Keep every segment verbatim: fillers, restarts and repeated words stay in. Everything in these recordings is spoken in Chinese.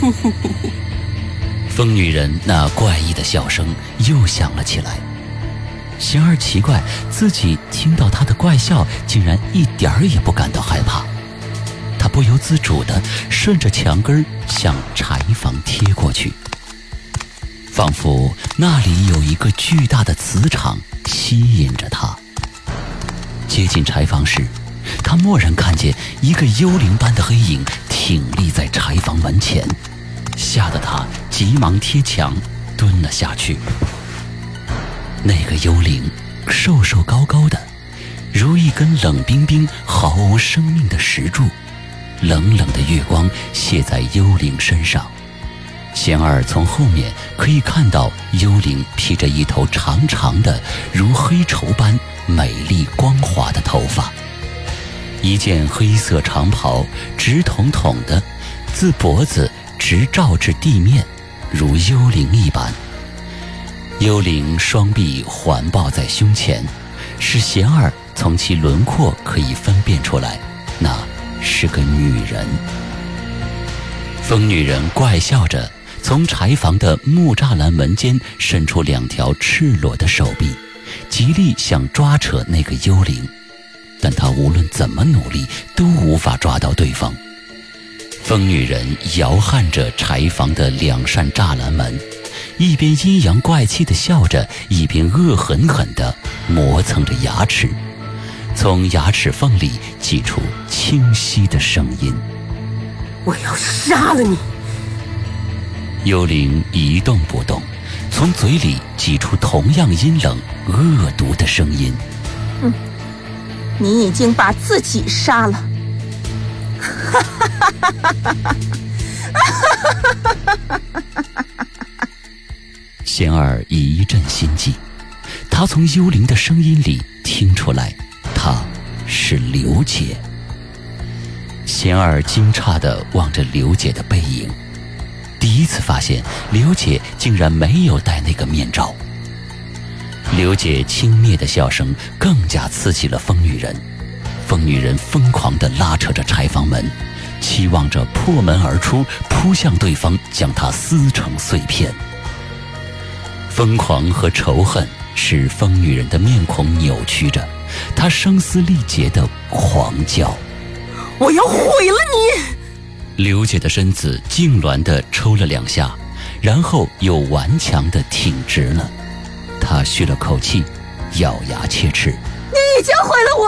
疯女人那怪异的笑声又响了起来。贤儿奇怪，自己听到她的怪笑，竟然一点儿也不感到害怕。她不由自主地顺着墙根向柴房贴过去，仿佛那里有一个巨大的磁场吸引着她。接近柴房时，她蓦然看见一个幽灵般的黑影挺立在柴房门前，吓得她急忙贴墙蹲了下去。那个幽灵瘦瘦高高的，如一根冷冰冰毫无生命的石柱，冷冷的月光泻在幽灵身上。贤儿从后面可以看到幽灵披着一头长长的如黑绸般美丽光滑的头发，一件黑色长袍直筒筒的自脖子直照至地面，如幽灵一般。幽灵双臂环抱在胸前，使贤儿从其轮廓可以分辨出来，那是个女人。疯女人怪笑着从柴房的木栅栏门间伸出两条赤裸的手臂，极力想抓扯那个幽灵，但她无论怎么努力都无法抓到对方。疯女人摇撼着柴房的两扇栅栏门，一边阴阳怪气地笑着，一边恶狠狠地磨蹭着牙齿，从牙齿缝里挤出清晰的声音： 我要杀了你！ 幽灵一动不动，从嘴里挤出同样阴冷恶毒的声音： 嗯，你已经把自己杀了。哈哈哈哈哈哈！哈哈哈哈哈！ 贤儿一阵心悸，她从幽灵的声音里听出来，她是刘姐。贤儿惊诧地望着刘姐的背影，第一次发现刘姐竟然没有戴那个面罩。刘姐轻蔑的笑声更加刺激了疯女人，疯女人疯狂地拉扯着柴房门，期望着破门而出，扑向对方，将他撕成碎片。疯狂和仇恨使疯女人的面孔扭曲着，她声嘶力竭地狂叫： 我要毁了你！ 刘姐的身子痉挛地抽了两下，然后又顽强地挺直了。她吁了口气，咬牙切齿： 你已经毁了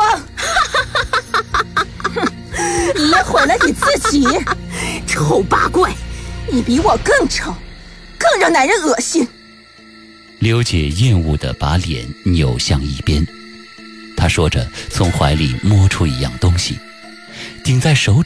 我！你也毁了你自己！丑八怪，你比我更丑，更让男人恶心。 刘姐厌恶地把脸扭向一边，她说着从怀里摸出一样东西，顶在手